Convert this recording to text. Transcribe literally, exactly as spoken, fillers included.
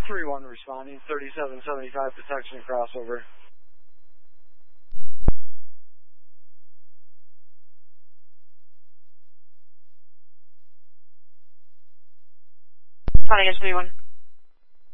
three one responding, thirty-seven seventy-five protection crossover. Spotting Edge three one.